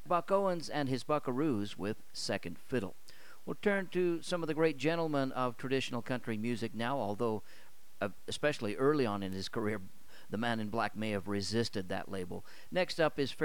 Buck Owens and his Buckaroos with Second Fiddle. We'll turn to some of the great gentlemen of traditional country music now, although especially early on in his career, the Man in Black may have resisted that label. Next up is